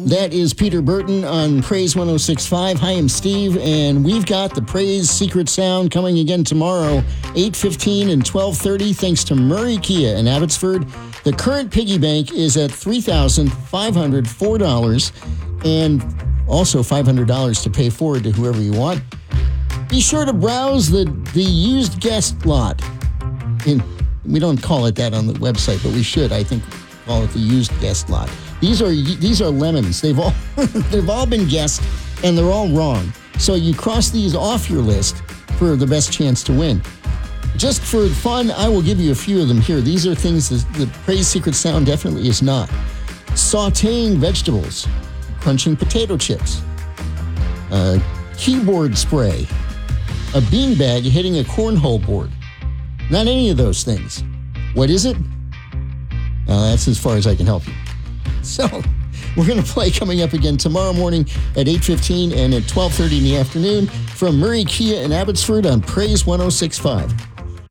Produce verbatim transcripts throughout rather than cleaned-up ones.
That is Peter Burton on Praise one oh six point five. Hi, I'm Steve, and we've got the Praise Secret Sound coming again tomorrow, eight fifteen and twelve thirty, thanks to Murray Kia in Abbotsford. The current piggy bank is at three thousand five hundred four dollars, and also five hundred dollars to pay forward to whoever you want. Be sure to browse the, the used guest lot. In, we don't call it that on the website, but we should, I think, call it the used guest lot. These are these are lemons. They've all they've all been guessed, and they're all wrong. So you cross these off your list for the best chance to win. Just for fun, I will give you a few of them here. These are things that the Praise Secret Sound definitely is not. Sautéing vegetables, crunching potato chips, uh, keyboard spray, a beanbag hitting a cornhole board. Not any of those things. What is it? Uh, that's as far as I can help you. So, we're going to play coming up again tomorrow morning at eight fifteen and at twelve thirty in the afternoon from Murray Kia in Abbotsford on Praise one oh six point five.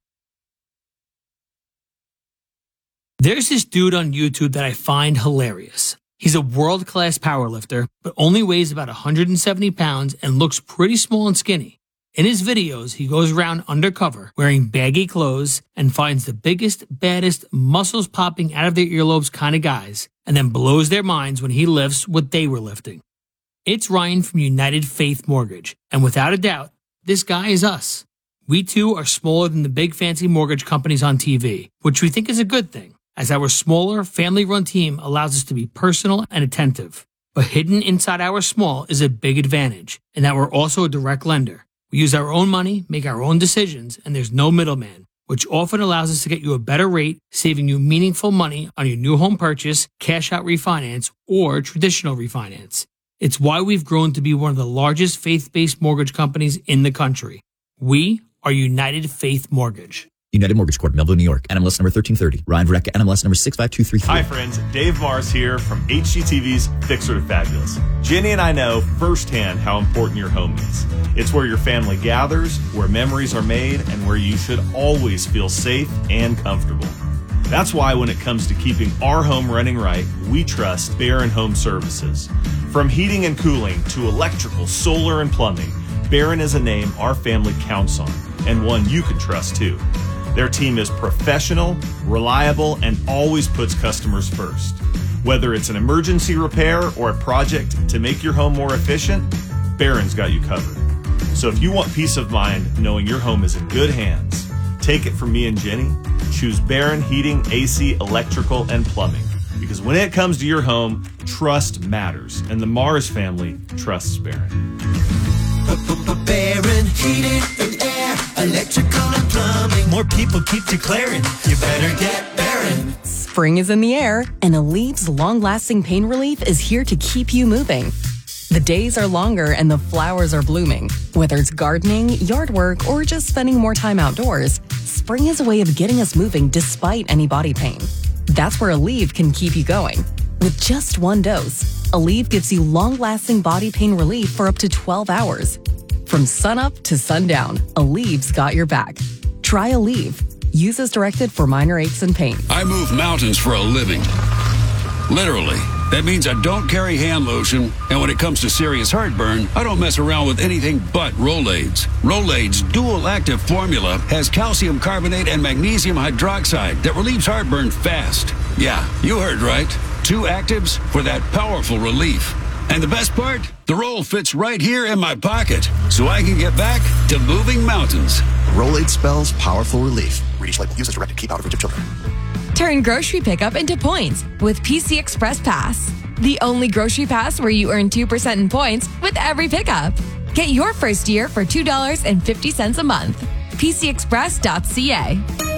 There's this dude on YouTube that I find hilarious. He's a world-class powerlifter, but only weighs about one hundred seventy pounds and looks pretty small and skinny. In his videos, he goes around undercover, wearing baggy clothes, and finds the biggest, baddest, muscles popping out of their earlobes kind of guys, and then blows their minds when he lifts what they were lifting. It's Ryan from United Faith Mortgage, and without a doubt, this guy is us. We too are smaller than the big fancy mortgage companies on T V, which we think is a good thing, as our smaller, family-run team allows us to be personal and attentive. But hidden inside our small is a big advantage, in that we're also a direct lender. We use our own money, make our own decisions, and there's no middleman, which often allows us to get you a better rate, saving you meaningful money on your new home purchase, cash-out refinance, or traditional refinance. It's why we've grown to be one of the largest faith-based mortgage companies in the country. We are United Faith Mortgage. United Mortgage Corp, Melville, New York. N M L S number thirteen thirty. Ryan Verrecka, N M L S number six five two three three. Hi, friends. Dave Mars here from H G T V's Fixer to Fabulous. Jenny and I know firsthand how important your home is. It's where your family gathers, where memories are made, and where you should always feel safe and comfortable. That's why when it comes to keeping our home running right, we trust Barron Home Services. From heating and cooling to electrical, solar, and plumbing, Barron is a name our family counts on, and one you can trust too. Their team is professional, reliable, and always puts customers first. Whether it's an emergency repair or a project to make your home more efficient, Barron's got you covered. So if you want peace of mind knowing your home is in good hands, take it from me and Jenny. Choose Barron Heating, A C, Electrical, and Plumbing. Because when it comes to your home, trust matters, and the Mars family trusts Barron. Barron Heating and Air, Electrical and Plumbing. More people keep declaring, you better get Barron. Spring is in the air, and Aleve's long-lasting pain relief is here to keep you moving. The days are longer and the flowers are blooming. Whether it's gardening, yard work, or just spending more time outdoors, spring is a way of getting us moving despite any body pain. That's where Aleve can keep you going. With just one dose, Aleve gives you long-lasting body pain relief for up to twelve hours. From sunup to sundown, Aleve's got your back. Try Aleve. Use as directed for minor aches and pains. I move mountains for a living. Literally. That means I don't carry hand lotion, and when it comes to serious heartburn, I don't mess around with anything but Rolaids. Rolaids' dual-active formula has calcium carbonate and magnesium hydroxide that relieves heartburn fast. Yeah, you heard right. Two actives for that powerful relief. And the best part? The roll fits right here in my pocket, so I can get back to moving mountains. Rolaid spells powerful relief. Read each label. Use as directed. Keep out of reach of children. Turn grocery pickup into points with P C Express Pass. The only grocery pass where you earn two percent in points with every pickup. Get your first year for two dollars and fifty cents a month. P C express dot C A.